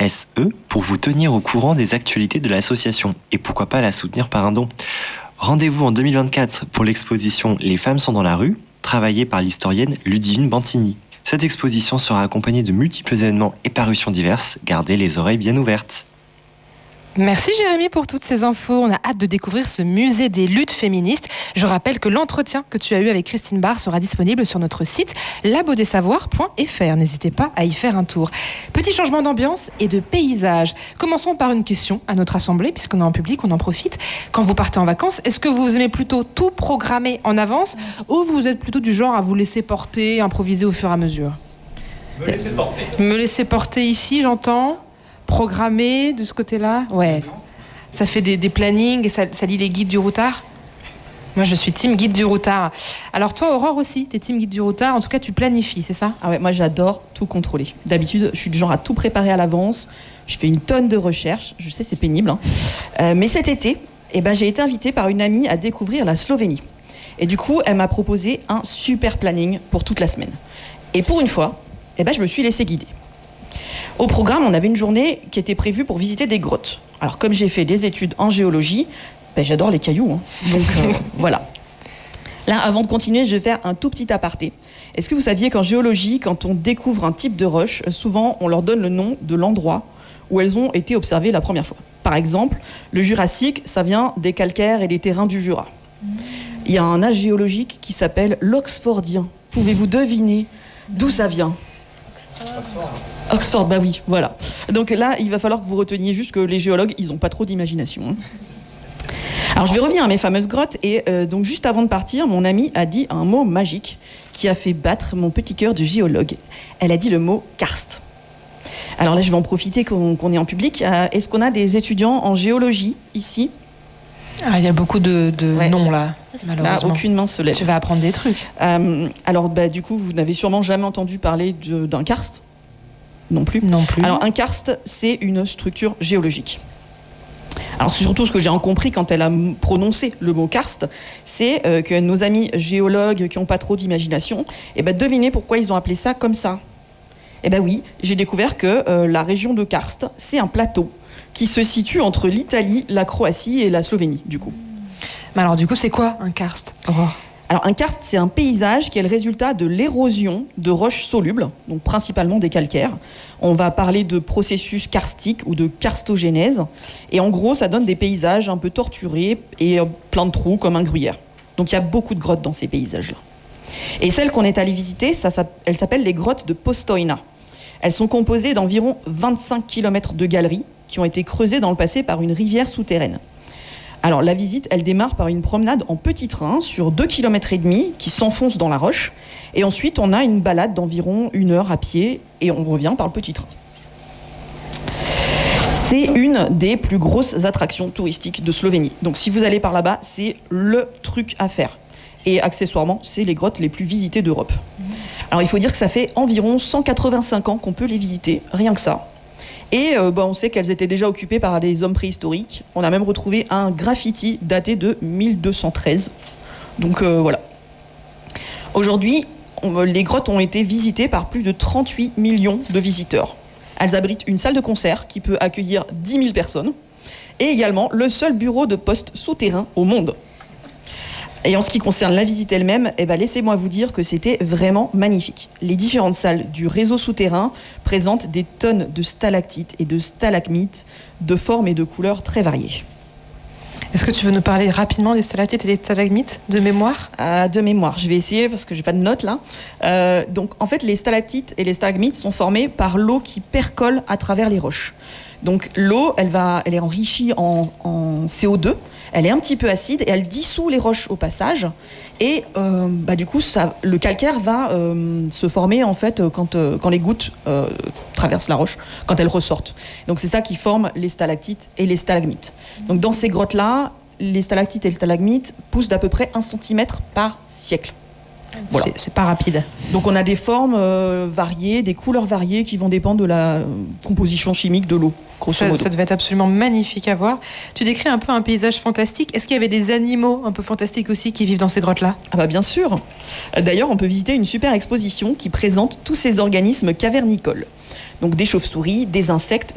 RSE pour vous tenir au courant des actualités de l'association et pourquoi pas la soutenir par un don. Rendez-vous en 2024 pour l'exposition Les femmes sont dans la rue, travaillée par l'historienne Ludivine Bantini. Cette exposition sera accompagnée de multiples événements et parutions diverses. Gardez les oreilles bien ouvertes. Merci Jérémy pour toutes ces infos. On a hâte de découvrir ce musée des luttes féministes. Je rappelle que l'entretien que tu as eu avec Christine Barr sera disponible sur notre site labeaudesavoirs.fr. N'hésitez pas à y faire un tour. Petit changement d'ambiance et de paysage. Commençons par une question à notre assemblée, puisqu'on est en public, on en profite. Quand vous partez en vacances, est-ce que vous aimez plutôt tout programmer en avance ou vous êtes plutôt du genre à vous laisser porter, improviser au fur et à mesure ? Me laisser porter. Me laisser porter ici, j'entends. Programmé de ce côté-là, ouais. Ça fait des plannings et ça lit les guides du routard. Moi, je suis team guide du routard. Alors toi, Aurore aussi, t'es team guide du routard. En tout cas, tu planifies, c'est ça ? Ah ouais, moi j'adore tout contrôler. D'habitude, je suis du genre à tout préparer à l'avance. Je fais une tonne de recherches. Je sais, c'est pénible. Mais cet été, j'ai été invitée par une amie à découvrir la Slovénie. Et du coup, elle m'a proposé un super planning pour toute la semaine. Et pour une fois, je me suis laissée guider. Au programme, on avait une journée qui était prévue pour visiter des grottes. Alors, comme j'ai fait des études en géologie, j'adore les cailloux. Donc, voilà. Là, avant de continuer, je vais faire un tout petit aparté. Est-ce que vous saviez qu'en géologie, quand on découvre un type de roche, souvent, on leur donne le nom de l'endroit où elles ont été observées la première fois. Par exemple, le Jurassique, ça vient des calcaires et des terrains du Jura. Il y a un âge géologique qui s'appelle l'Oxfordien. Pouvez-vous deviner d'où ça vient ? Oxford, bah oui, voilà. Donc là, il va falloir que vous reteniez juste que les géologues, ils n'ont pas trop d'imagination. Alors, je vais revenir à mes fameuses grottes. Et donc, juste avant de partir, mon amie a dit un mot magique qui a fait battre mon petit cœur de géologue. Elle a dit le mot karst. Alors là, je vais en profiter qu'on est en public. Est-ce qu'on a des étudiants en géologie ici ? Il y a beaucoup de noms là, malheureusement. Là, aucune main se lève. Tu vas apprendre des trucs. Alors, du coup, vous n'avez sûrement jamais entendu parler d'un karst ? Non plus. Non plus. Alors, un karst, c'est une structure géologique. Alors, surtout, ce que j'ai compris quand elle a prononcé le mot karst, c'est que nos amis géologues qui n'ont pas trop d'imagination, devinez pourquoi ils ont appelé ça comme ça. Oui, j'ai découvert que la région de Karst, c'est un plateau qui se situe entre l'Italie, la Croatie et la Slovénie, du coup. Mais alors, du coup, c'est quoi un karst, Aurore ? Alors, un karst, c'est un paysage qui est le résultat de l'érosion de roches solubles, donc principalement des calcaires. On va parler de processus karstique ou de karstogénèse. Et en gros, ça donne des paysages un peu torturés et plein de trous comme un gruyère. Donc, il y a beaucoup de grottes dans ces paysages-là. Et celle qu'on est allé visiter, elles s'appellent les grottes de Postojna. Elles sont composées d'environ 25 km de galeries qui ont été creusées dans le passé par une rivière souterraine. Alors la visite, elle démarre par une promenade en petit train sur 2,5 km qui s'enfonce dans la roche. Et ensuite, on a une balade d'environ 1 heure à pied et on revient par le petit train. C'est une des plus grosses attractions touristiques de Slovénie. Donc si vous allez par là-bas, c'est le truc à faire. Et accessoirement, c'est les grottes les plus visitées d'Europe. Alors il faut dire que ça fait environ 185 ans qu'on peut les visiter, rien que ça. Et on sait qu'elles étaient déjà occupées par des hommes préhistoriques. On a même retrouvé un graffiti daté de 1213. Donc voilà. Aujourd'hui, les grottes ont été visitées par plus de 38 millions de visiteurs. Elles abritent une salle de concert qui peut accueillir 10 000 personnes. Et également le seul bureau de poste souterrain au monde. Et en ce qui concerne la visite elle-même, laissez-moi vous dire que c'était vraiment magnifique. Les différentes salles du réseau souterrain présentent des tonnes de stalactites et de stalagmites de formes et de couleurs très variées. Est-ce que tu veux nous parler rapidement des stalactites et des stalagmites de mémoire ? De mémoire, je vais essayer parce que j'ai pas de notes là. Donc en fait, les stalactites et les stalagmites sont formés par l'eau qui percole à travers les roches. Donc l'eau, elle est enrichie en CO2. Elle est un petit peu acide et elle dissout les roches au passage. Et du coup, le calcaire va se former en fait quand les gouttes traversent la roche, quand elles ressortent. Donc c'est ça qui forme les stalactites et les stalagmites. Donc dans ces grottes-là, les stalactites et les stalagmites poussent d'à peu près 1 cm par siècle. Voilà. C'est pas rapide. Donc on a des formes variées, des couleurs variées qui vont dépendre de la composition chimique de l'eau. Ça devait être absolument magnifique à voir. Tu décris un peu un paysage fantastique. Est-ce qu'il y avait des animaux un peu fantastiques aussi qui vivent dans ces grottes-là ? Bien sûr. D'ailleurs, on peut visiter une super exposition qui présente tous ces organismes cavernicoles. Donc des chauves-souris, des insectes,